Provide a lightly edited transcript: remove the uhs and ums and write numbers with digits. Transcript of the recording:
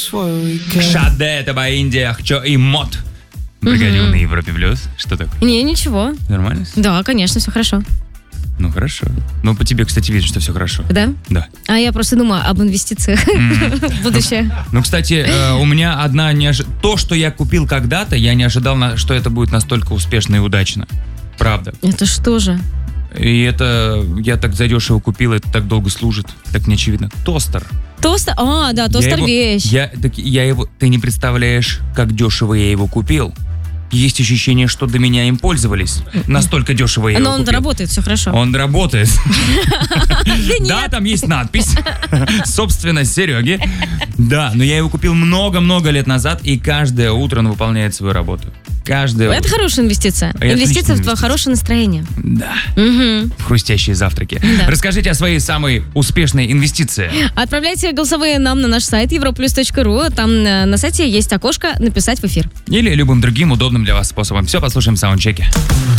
Шаде, это по Индия, Хчо и Мот. Бригадил на Европе Плюс. Что такое? Не, ничего. Нормально? Да, конечно, все хорошо. Ну, хорошо. Ну, по тебе, кстати, видно, что все хорошо. Да? Да. А я просто думаю об инвестициях в будущее. Ну, кстати, у меня то, что я купил когда-то, я не ожидал, что это будет настолько успешно и удачно. Правда. Это что же? И это я так задешево купил, это так долго служит, так не очевидно. Тостер. Тостер? А, да, тостер вещь. Ты не представляешь, как дешево я его купил. Есть ощущение, что до меня им пользовались. Настолько дешево я его Но он купил. работает, все хорошо. Он работает. Да, там есть надпись. Собственно, Сереги. Да, но я его купил много-много лет назад, и каждое утро он выполняет свою работу. Это хорошая инвестиция. Инвестиция в твое хорошее настроение. Да. Угу. Хрустящие завтраки. Да. Расскажите о своей самой успешной инвестиции. Отправляйте голосовые нам на наш сайт europlus.ru. Там на сайте есть окошко «Написать в эфир». Или любым другим удобным для вас способом. Все, послушаем в саундчеке.